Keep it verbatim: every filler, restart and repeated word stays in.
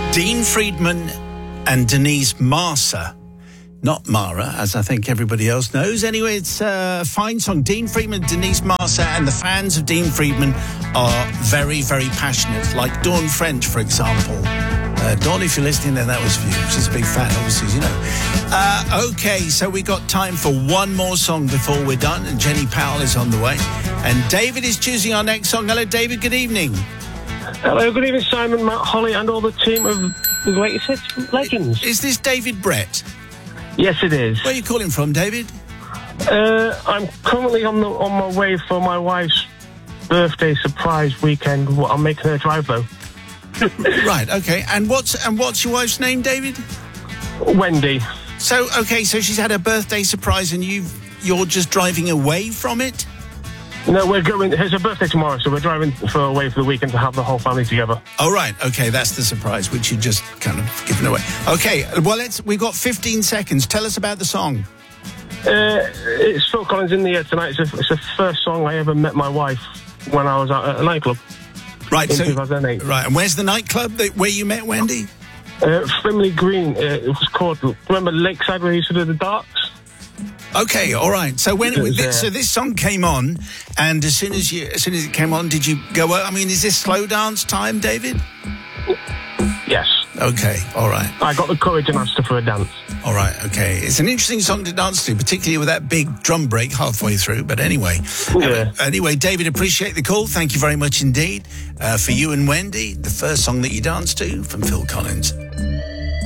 Dean Friedman and Denise Marsa. Not Mara, as I think everybody else knows. Anyway, it's a fine song. Dean Friedman, Denise Marsa, and the fans of Dean Friedman are very, very passionate. Like Dawn French, for example. Uh, Dawn, if you're listening, then that was for you. She's a big fan, obviously, you know. Uh, okay, so we got time for one more song before we're done, and Jenny Powell is on the way. And David is choosing our next song. Hello, David. Good evening. Hello, good evening, Simon, Matt, Holly, and all the team of the greatest hits legends. Is this David Brett? Yes, it is. Where are you calling from, David? Uh, I'm currently on the on my way for my wife's birthday surprise weekend. I'm making her drive, though. Right, okay. And what's and what's your wife's name, David? Wendy. So, okay, so she's had a birthday surprise and you've, you're just driving away from it? No, we're going... It's her birthday tomorrow, so we're driving for away for the weekend to have the whole family together. Oh, right. Okay, that's the surprise, which you just kind of given away. Okay, well, let's... We've got fifteen seconds. Tell us about the song. Uh, it's Phil Collins in the Air Tonight. It's, a, it's the first song I ever met my wife when I was at a nightclub. Right, in so... two thousand eight. Right, and where's the nightclub that, where you met Wendy? Uh, Frimley Green. Uh, it was called... Remember Lakeside where you used to do the darts? Okay, all right. So when was, uh, so this song came on, and as soon as you as soon as it came on, did you go? I mean, is this slow dance time, David? Yes. Okay, all right. I got the courage and asked her for a dance. All right, okay. It's an interesting song to dance to, particularly with that big drum break halfway through. But anyway, yeah. anyway, David, appreciate the call. Thank you very much indeed uh, for you and Wendy. The first song that you danced to from Phil Collins.